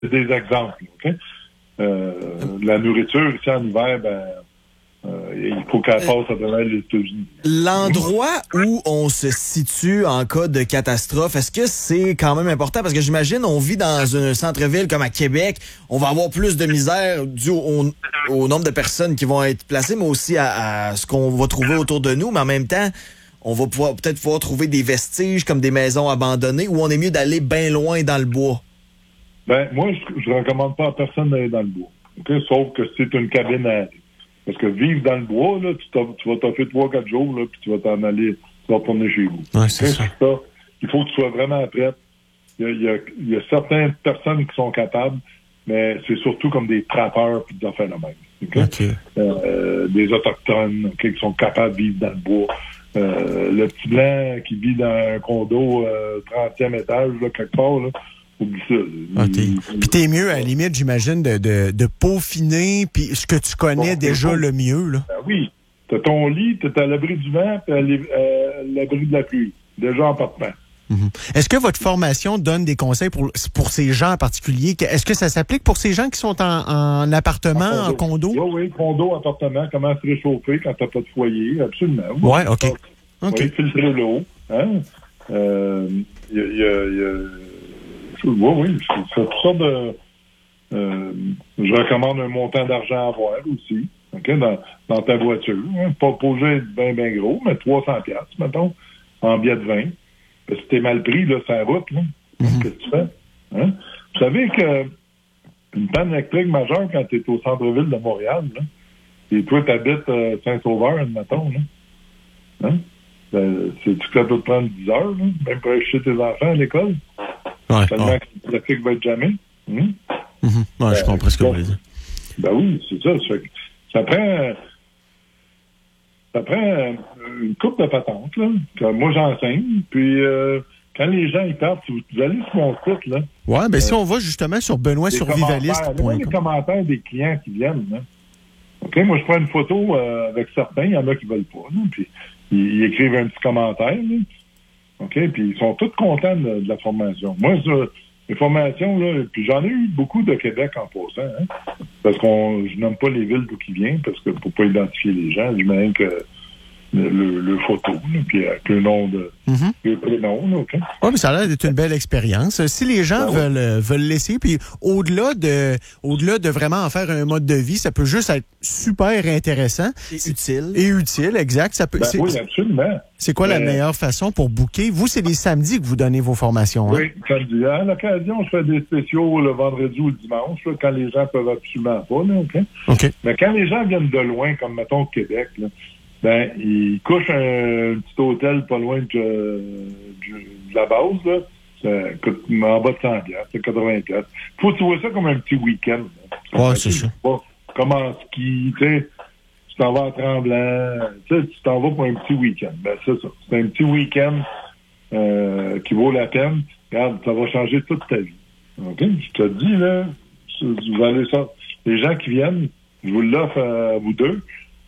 des exemples. OK? La nourriture, ici, en hiver, il faut qu'elle passe à travers les États-Unis. L'endroit où on se situe en cas de catastrophe, est-ce que c'est quand même important? Parce que j'imagine, on vit dans un centre-ville comme à Québec, on va avoir plus de misère dû au nombre de personnes qui vont être placées, mais aussi à ce qu'on va trouver autour de nous. Mais en même temps, on va peut-être pouvoir trouver des vestiges comme des maisons abandonnées, ou on est mieux d'aller bien loin dans le bois. Moi, je recommande pas à personne d'aller dans le bois. Okay? Sauf que c'est une cabine à... Parce que vivre dans le bois, là, tu vas t'offrir 3-4 jours, là, puis tu vas t'en aller, tu vas retourner chez vous. Ouais, c'est ça. Il faut que tu sois vraiment prête. Il y a certaines personnes qui sont capables, mais c'est surtout comme des trappeurs puis des affaires de même. Okay? Des Autochtones qui sont capables de vivre dans le bois. Le petit blanc qui vit dans un condo 30e étage, là, quelque part, là, oublie ça. Puis t'es mieux, à la limite, j'imagine, de peaufiner, puis ce que tu connais déjà le mieux, là. Ben oui. T'as ton lit, t'es à l'abri du vent, puis à l'abri de la pluie. Déjà en partant. Mm-hmm. Est-ce que votre formation donne des conseils pour ces gens en particulier? Est-ce que ça s'applique pour ces gens qui sont en appartement, en condo? Oui, condo, appartement, comment se réchauffer quand t'as pas de foyer, absolument. Ouais, OK. Oui, filtrer l'eau. Hein? Oui, c'est toutes sortes de... je recommande un montant d'argent à avoir aussi, okay, dans ta voiture. Hein? Pas obligé d'être bien gros, mais 300$, mettons, en billet de vin. Si t'es mal pris, là, c'est la route, là. Qu'est-ce que tu fais? Hein? Vous savez que une panne électrique majeure quand t'es au centre-ville de Montréal, là, et toi, t'habites Saint-Sauveur, mettons, là. Hein? C'est-tu que ça peut te prendre 10 heures, là, même pour aller chercher tes enfants à l'école? Ouais, tellement que le trafic va être jamais. Ouais, je comprends ce que vous voulez dire. Ben oui, c'est ça. Ça prend une coupe de patente, là, que moi j'enseigne, puis quand les gens y partent, vous allez sur mon site, là. Ouais, ben si on va justement sur benoîtsurvivaliste.com. Les commentaires des clients qui viennent, là. OK, moi je prends une photo avec certains, il y en a qui veulent pas, là, puis ils écrivent un petit commentaire, là. OK, puis ils sont tous contents de la formation. Moi, les formations, là, puis j'en ai eu beaucoup de Québec en passant, hein, parce je nomme pas les villes d'où ils viennent, parce que pour pas identifier les gens, j'imagine que le photo, là, puis avec le nom de... le prénom, là, OK? Oui, mais ça a l'air d'être une belle expérience. Si les gens veulent l'essayer, puis au-delà de vraiment en faire un mode de vie, ça peut juste être super intéressant. Et utile, exact. Ça peut, oui, absolument. C'est quoi la meilleure façon pour booker? Vous, c'est les samedis que vous donnez vos formations, hein? Oui, samedi. À l'occasion, je fais des spéciaux le vendredi ou le dimanche, là, quand les gens peuvent absolument pas, là, OK? Mais quand les gens viennent de loin, comme mettons Québec, là, ils couchent un petit hôtel pas loin de la base, là. Ça coûte en bas de 100$, c'est 80$. Faut que tu vois ça comme un petit week-end. Ouais, c'est ça. Comme en ski, tu sais. Tu t'en vas à Tremblant, tu t'en vas pour un petit week-end. C'est ça. C'est un petit week-end qui vaut la peine. Regarde, ça va changer toute ta vie. OK? Je te dis, là, vous allez ça. Les gens qui viennent, je vous l'offre à vous deux.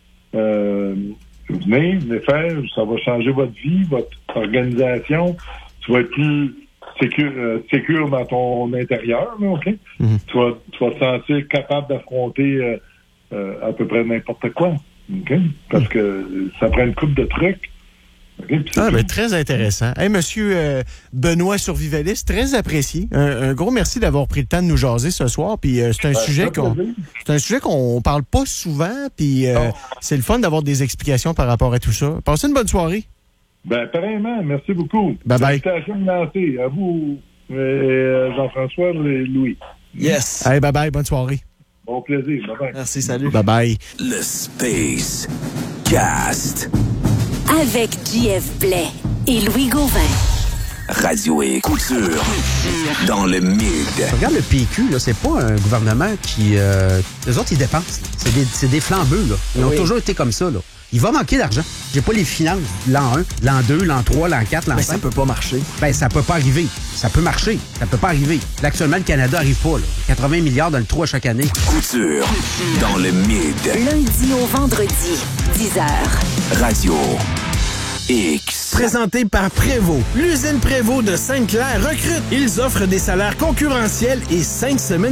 Venez faire, ça va changer votre vie, votre organisation. Tu vas être plus sécure dans ton intérieur, là, OK? Tu vas te sentir capable d'affronter à peu près n'importe quoi. OK? Parce que ça prend une couple de trucs. Okay? Très intéressant. Hey, monsieur Benoît Survivaliste, très apprécié. Un gros merci d'avoir pris le temps de nous jaser ce soir. Puis c'est un sujet qu'on parle pas souvent. Puis c'est le fun d'avoir des explications par rapport à tout ça. Passez une bonne soirée. Pareillement. Merci beaucoup. Bye bye. Félicitations de lancer. À vous, Jean-François et Louis. Yes. Hey, bye bye. Bonne soirée. Bon plaisir. Bye bye. Merci. Salut. Bye bye. Le Space Cast. Avec JF Blais et Louis Gauvin. Radio et couture dans le mid. Regarde le PQ, là, c'est pas un gouvernement qui... eux autres, ils dépensent. C'est des flambeux, là. Ils ont toujours été comme ça, là. Il va manquer d'argent. J'ai pas les finances l'an 1, l'an 2, l'an 3, l'an 4, l'an 5. Ça peut pas marcher. Ça peut pas arriver. Ça peut marcher. Ça peut pas arriver. Là, actuellement, le Canada arrive pas, là. 80 milliards dans le trou à chaque année. Couture dans le mid. Lundi au vendredi, 10h. Radio X. Présenté par Prévost. L'usine Prévost de Sainte-Claire recrute. Ils offrent des salaires concurrentiels et 5 semaines